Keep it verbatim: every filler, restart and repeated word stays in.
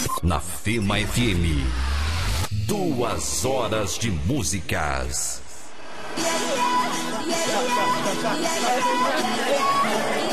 Na Fema F M, duas horas de músicas.